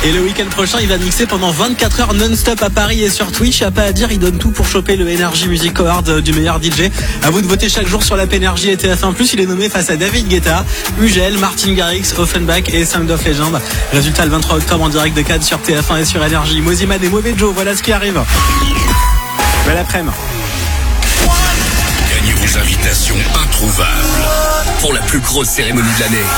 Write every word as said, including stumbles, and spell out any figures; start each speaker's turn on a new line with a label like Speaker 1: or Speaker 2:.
Speaker 1: Et le week-end prochain, il va mixer pendant vingt-quatre heures non-stop à Paris et sur Twitch. Y'a pas à dire, il donne tout pour choper le Energy Music Award du meilleur D J. À vous de voter chaque jour sur l'app Energy et T F un plus. Il est nommé face à David Guetta, Ugel, Martin Garrix, Offenbach et Sound of Legend. Résultat le vingt-trois octobre en direct de Cannes sur T F un et sur Energy. Mosiman et Mauvais Joe, voilà ce qui arrive. Belle après-midi.
Speaker 2: Gagnez vos invitations introuvables pour la plus grosse cérémonie de l'année.